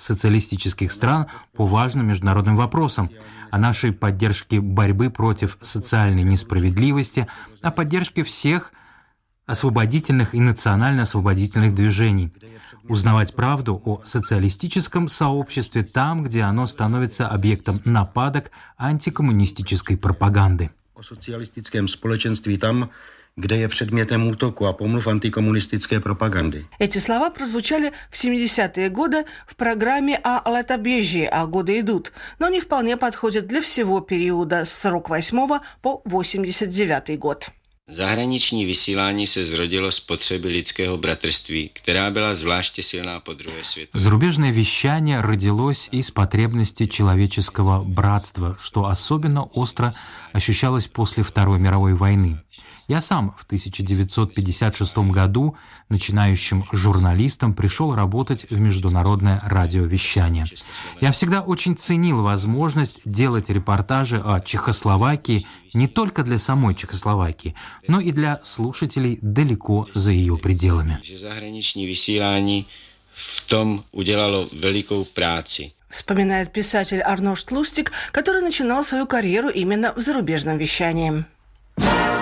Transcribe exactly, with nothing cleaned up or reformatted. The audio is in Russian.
социалистических стран по важным международным вопросам, о нашей поддержке борьбы против социальной несправедливости, о поддержке всех освободительных и национально-освободительных движений. Узнавать правду о социалистическом сообществе там, где оно становится объектом нападок антикоммунистической пропаганды. О социалистическом společenství там, kde je předmětem útoku a pomluv antikomunistické propagandy. Эти слова прозвучали в семидесятые годы в программе о летобежье, а годы идут, но не вполне подходят для всего периода с сорок восьмого по восемьдесят девятый год. Zahraniční vysílání se zrodilo z potřeby lidského bratrství, která byla zvláště silná po druhé světové. Зарубежное вещание родилось из потребности человеческого братства, что особенно остро ощущалось после Второй мировой войны. Я сам в тысяча девятьсот пятьдесят шестом году начинающим журналистом пришел работать в международное радиовещание. Я всегда очень ценил возможность делать репортажи о Чехословакии не только для самой Чехословакии, но и для слушателей далеко за ее пределами. Zahraniční vysílání v tom udělalo velikou práci. Вспоминает писатель Арнольд Лустик, который начинал свою карьеру именно в зарубежном вещании.